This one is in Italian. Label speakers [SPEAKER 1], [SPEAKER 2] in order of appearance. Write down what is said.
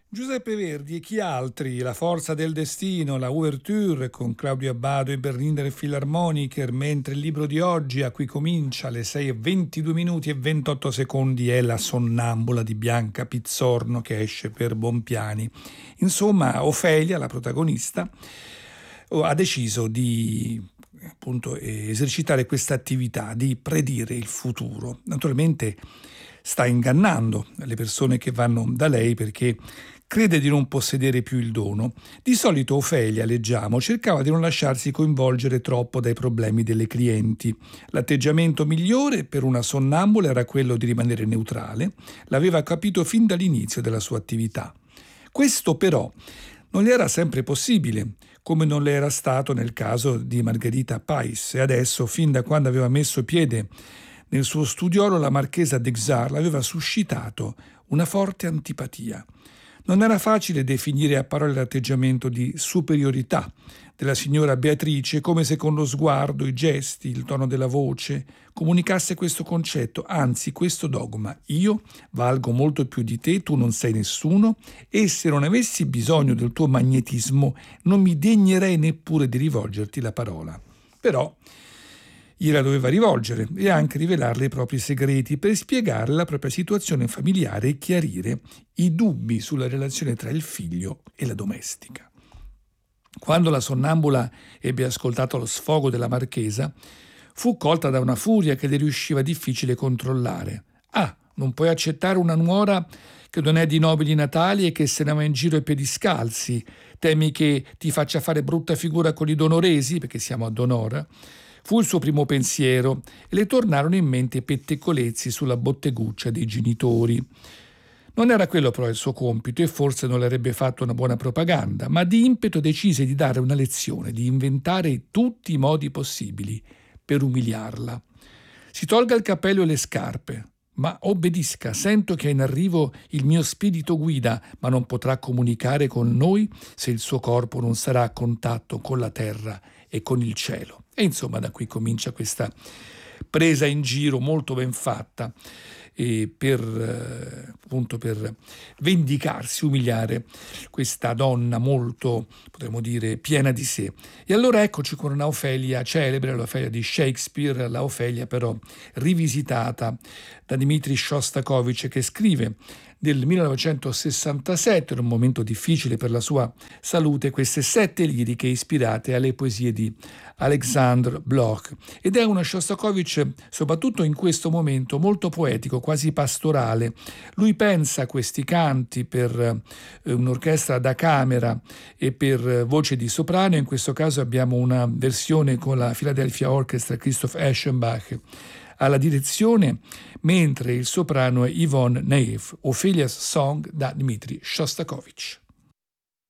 [SPEAKER 1] Giuseppe Verdi e chi altri? La forza del destino, la Ouverture con Claudio Abbado e Berliner Philharmoniker, mentre il libro di oggi, a cui comincia alle 6:22 minuti e 28 secondi, è La sonnambula di Bianca Pizzorno, che esce per Bonpiani. Insomma, Ofelia, la protagonista, ha deciso di appunto esercitare questa attività di predire il futuro. Naturalmente sta ingannando le persone che vanno da lei perché crede di non possedere più il dono. Di solito Ofelia, leggiamo, cercava di non lasciarsi coinvolgere troppo dai problemi delle clienti. L'atteggiamento migliore per una sonnambula era quello di rimanere neutrale. L'aveva capito fin dall'inizio della sua attività. Questo però non le era sempre possibile, come non le era stato nel caso di Margherita Pais, e adesso, fin da quando aveva messo piede nel suo studiolo, la marchesa d'Exar l'aveva suscitato una forte antipatia. Non era facile definire a parole l'atteggiamento di superiorità della signora Beatrice, come se con lo sguardo, i gesti, il tono della voce comunicasse questo concetto, anzi questo dogma: io valgo molto più di te, tu non sei nessuno, e se non avessi bisogno del tuo magnetismo non mi degnerei neppure di rivolgerti la parola. Però gliela doveva rivolgere e anche rivelarle i propri segreti per spiegare la propria situazione familiare e chiarire i dubbi sulla relazione tra il figlio e la domestica. Quando la sonnambula ebbe ascoltato lo sfogo della marchesa, fu colta da una furia che le riusciva difficile controllare. Ah, non puoi accettare una nuora che non è di nobili natali e che se ne va in giro ai piedi scalzi? Temi che ti faccia fare brutta figura con i donoresi, perché siamo a Donora? Fu il suo primo pensiero e le tornarono in mente i pettegolezzi sulla botteguccia dei genitori. Non era quello però il suo compito e forse non le avrebbe fatto una buona propaganda, ma di impeto decise di dare una lezione, di inventare tutti i modi possibili per umiliarla. Si tolga il cappello e le scarpe, ma obbedisca, sento che è in arrivo il mio spirito guida, ma non potrà comunicare con noi se il suo corpo non sarà a contatto con la terra e con il cielo. E insomma da qui comincia questa presa in giro molto ben fatta per vendicarsi, umiliare questa donna molto, potremmo dire, piena di sé. E allora eccoci con una Ofelia celebre, l'Ofelia di Shakespeare, la Ofelia però rivisitata da Dmitri Shostakovich, che scrive del 1967, in un momento difficile per la sua salute, queste 7 liriche ispirate alle poesie di Alexandre Bloch. Ed è una Shostakovich, soprattutto in questo momento, molto poetico, quasi pastorale. Lui pensa a questi canti per un'orchestra da camera e per voce di soprano. In questo caso abbiamo una versione con la Philadelphia Orchestra, Christoph Eschenbach alla direzione, mentre il soprano è Yvonne Naef. Ophelia's Song da Dmitri Shostakovich.